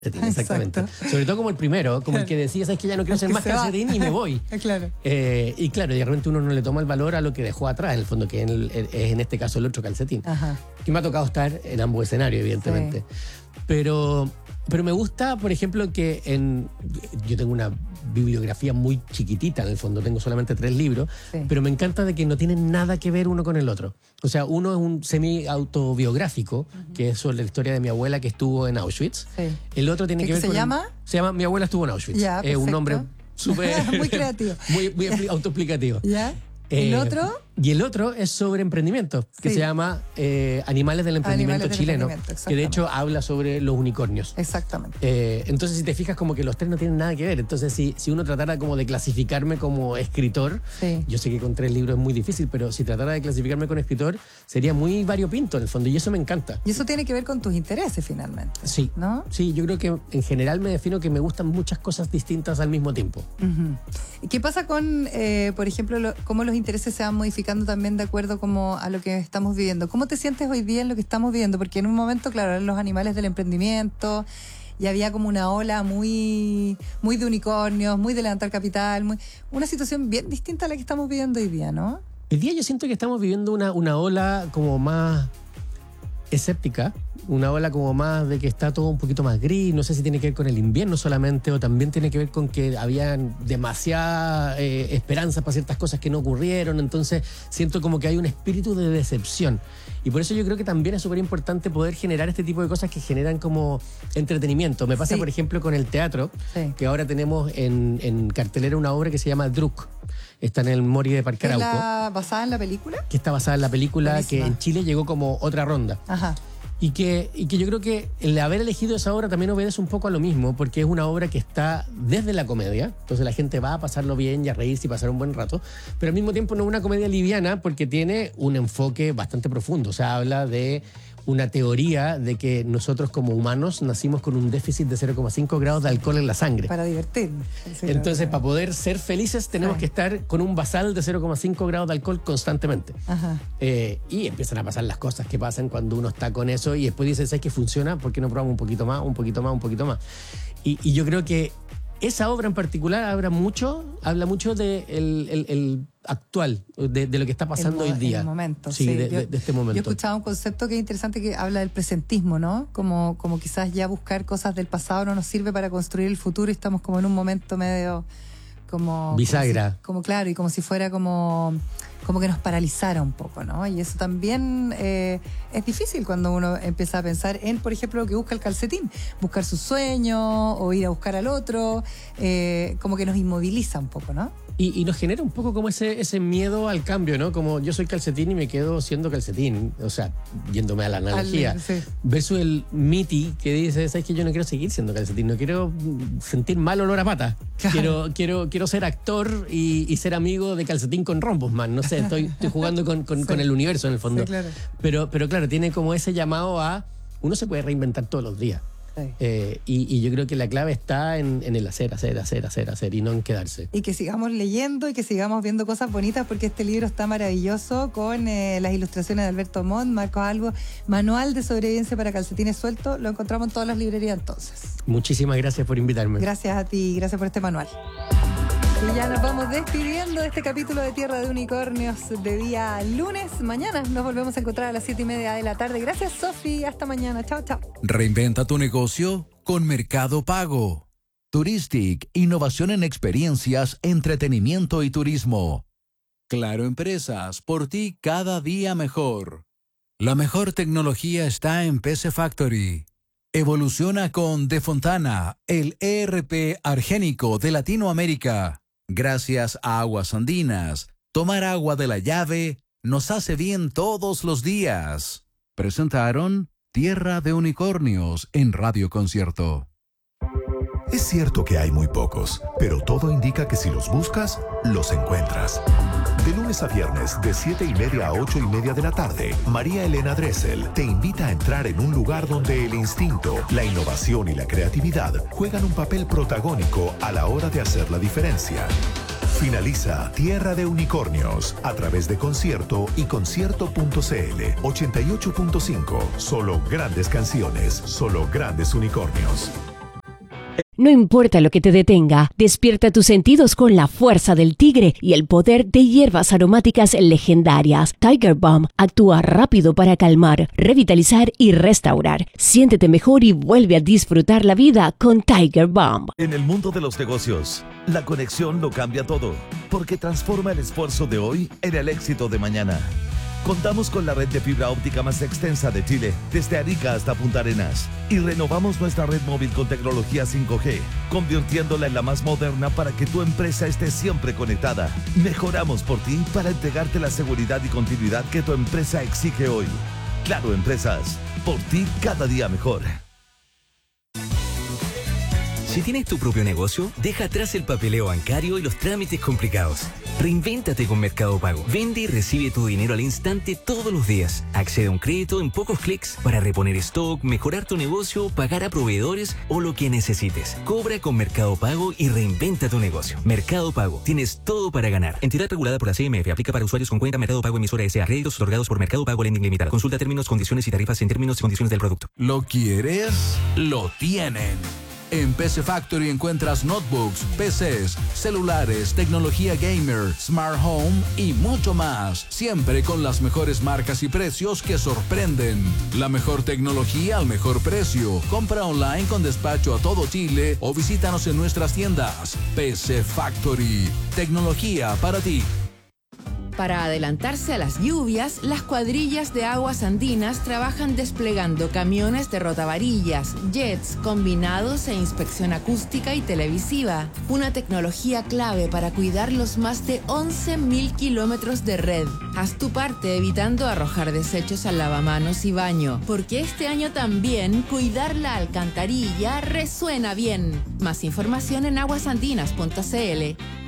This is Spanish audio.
Exactamente. Sobre todo como el primero, como el que decía, sabes que ya no quiero ser más calcetín y me voy. Claro. Y claro, de repente uno no le toma el valor a lo que dejó atrás, en el fondo, que es en este caso el otro calcetín. Ajá. Que me ha tocado estar en ambos escenarios, evidentemente. Sí. Pero me gusta, por ejemplo, que yo tengo una bibliografía muy chiquitita, en el fondo, tengo solamente 3 libros, pero me encanta de que no tienen nada que ver uno con el otro. O sea, uno es un semi-autobiográfico, que es sobre la historia de mi abuela que estuvo en Auschwitz. Sí. El otro tiene que ver con... Se llama Mi abuela estuvo en Auschwitz. Ya, es un nombre súper... muy creativo. muy autoexplicativo. ¿Ya? ¿El otro? Y el otro es sobre emprendimiento, que se llama Animales del Emprendimiento Chileno, que de hecho habla sobre los unicornios. Exactamente. Entonces, si te fijas, como que los 3 no tienen nada que ver. Entonces, si uno tratara como de clasificarme como escritor, yo sé que con 3 libros es muy difícil, pero si tratara de clasificarme como escritor, sería muy variopinto en el fondo, y eso me encanta. Y eso tiene que ver con tus intereses, finalmente. Sí, ¿no? Sí, yo creo que en general me defino que me gustan muchas cosas distintas al mismo tiempo. ¿Y qué pasa con, por ejemplo, cómo los intereses se van modificando también de acuerdo como a lo que estamos viviendo? ¿Cómo te sientes hoy día en lo que estamos viviendo? Porque en un momento, claro, eran los animales del emprendimiento y había como una ola muy de unicornios, muy de levantar capital, una situación bien distinta a la que estamos viviendo hoy día, ¿no? Hoy día yo siento que estamos viviendo una ola como más escéptica, una ola como más de que está todo un poquito más gris. No sé si tiene que ver con el invierno solamente o también tiene que ver con que habían demasiada esperanza para ciertas cosas que no ocurrieron. Entonces siento como que hay un espíritu de decepción y por eso yo creo que también es súper importante poder generar este tipo de cosas que generan como entretenimiento. Me pasa por ejemplo con el teatro, que ahora tenemos en cartelera una obra que se llama Druk. Está en el Mori de Parque Arauco. ¿Está basada en la película? Que está basada en la película. Buenísima. Que en Chile llegó como otra ronda. Ajá. Y que yo creo que el haber elegido esa obra también obedece un poco a lo mismo, porque es una obra que está desde la comedia, entonces la gente va a pasarlo bien y a reírse y pasar un buen rato, pero al mismo tiempo no es una comedia liviana porque tiene un enfoque bastante profundo. O sea, habla de una teoría de que nosotros como humanos nacimos con un déficit de 0,5 grados de alcohol en la sangre. Para divertirnos. Entonces, para poder ser felices tenemos que estar con un basal de 0,5 grados de alcohol constantemente. Ajá. Y empiezan a pasar las cosas que pasan cuando uno está con eso y después dices, ¿sabes qué funciona? ¿Por qué no probamos un poquito más, un poquito más, un poquito más? Y yo creo que esa obra en particular habla mucho de el actual, de lo que está pasando hoy día. El momento, sí. De este momento. Yo he escuchado un concepto que es interesante que habla del presentismo, ¿no? Como quizás ya buscar cosas del pasado no nos sirve para construir el futuro y estamos como en un momento medio como... bisagra. Claro, y como si fuera como que nos paralizara un poco, ¿no? Y eso también es difícil cuando uno empieza a pensar en, por ejemplo, lo que busca el calcetín, buscar su sueño o ir a buscar al otro, como que nos inmoviliza un poco, ¿no? Y nos genera un poco como ese miedo al cambio, ¿no? Como yo soy calcetín y me quedo siendo calcetín, o sea, yéndome a la analogía. Versus el Miti que dice, ¿sabes que yo no quiero seguir siendo calcetín? No quiero sentir mal olor a pata. Claro. Quiero ser actor y ser amigo de Calcetín con Rombos, man. No sé, estoy jugando con el universo en el fondo. Sí, claro. Pero claro, tiene como ese llamado a... Uno se puede reinventar todos los días. Sí. Y yo creo que la clave está en el hacer y no en quedarse. Y que sigamos leyendo y que sigamos viendo cosas bonitas porque este libro está maravilloso con las ilustraciones de Alberto Montt, Marcos Albo, Manual de Sobrevivencia para Calcetines Sueltos. Lo encontramos en todas las librerías entonces. Muchísimas gracias por invitarme. Gracias a ti, gracias por este manual. Y ya nos vamos despidiendo de este capítulo de Tierra de Unicornios de día lunes. Mañana nos volvemos a encontrar a las 7:30 de la tarde. Gracias, Sofi. Hasta mañana. Chao, chao. Reinventa tu negocio con Mercado Pago. Touristic, innovación en experiencias, entretenimiento y turismo. Claro Empresas, por ti cada día mejor. La mejor tecnología está en PC Factory. Evoluciona con De Fontana, el ERP argénico de Latinoamérica. Gracias a Aguas Andinas, tomar agua de la llave nos hace bien todos los días. Presentaron Tierra de Unicornios en Radio Concierto. Es cierto que hay muy pocos, pero todo indica que si los buscas, los encuentras. De lunes a viernes, de 7:30 a 8:30 de la tarde, María Elena Dressel te invita a entrar en un lugar donde el instinto, la innovación y la creatividad juegan un papel protagónico a la hora de hacer la diferencia. Finaliza Tierra de Unicornios a través de Concierto y concierto.cl 88.5. Solo grandes canciones, solo grandes unicornios. No importa lo que te detenga, despierta tus sentidos con la fuerza del tigre y el poder de hierbas aromáticas legendarias. Tiger Balm actúa rápido para calmar, revitalizar y restaurar. Siéntete mejor y vuelve a disfrutar la vida con Tiger Balm. En el mundo de los negocios, la conexión lo cambia todo, porque transforma el esfuerzo de hoy en el éxito de mañana. Contamos con la red de fibra óptica más extensa de Chile, desde Arica hasta Punta Arenas. Y renovamos nuestra red móvil con tecnología 5G, convirtiéndola en la más moderna para que tu empresa esté siempre conectada. Mejoramos por ti para entregarte la seguridad y continuidad que tu empresa exige hoy. Claro Empresas, por ti cada día mejor. Si tienes tu propio negocio, deja atrás el papeleo bancario y los trámites complicados. Reinvéntate con Mercado Pago. Vende y recibe tu dinero al instante todos los días. Accede a un crédito en pocos clics para reponer stock, mejorar tu negocio, pagar a proveedores o lo que necesites. Cobra con Mercado Pago y reinventa tu negocio. Mercado Pago. Tienes todo para ganar. Entidad regulada por la CMF. Aplica para usuarios con cuenta Mercado Pago emisora S.A. Créditos otorgados por Mercado Pago Lending Limitada. Consulta términos, condiciones y tarifas en términos y condiciones del producto. ¿Lo quieres? Lo tienen. En PC Factory encuentras notebooks, PCs, celulares, tecnología gamer, smart home y mucho más. Siempre con las mejores marcas y precios que sorprenden. La mejor tecnología al mejor precio. Compra online con despacho a todo Chile o visítanos en nuestras tiendas. PC Factory. Tecnología para ti. Para adelantarse a las lluvias, las cuadrillas de aguas andinas trabajan desplegando camiones de rotavarillas, jets, combinados e inspección acústica y televisiva. Una tecnología clave para cuidar los más de 11.000 kilómetros de red. Haz tu parte evitando arrojar desechos al lavamanos y baño, porque este año también cuidar la alcantarilla resuena bien. Más información en aguasandinas.cl.